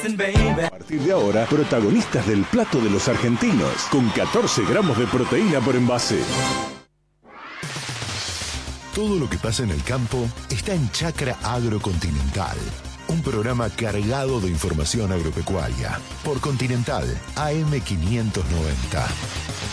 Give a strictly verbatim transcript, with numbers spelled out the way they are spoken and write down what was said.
A partir de ahora, protagonistas del plato de los argentinos, con catorce gramos de proteína por envase. Todo lo que pasa en el campo está en Chacra Agrocontinental. Un programa cargado de información agropecuaria. Por Continental A M quinientos noventa.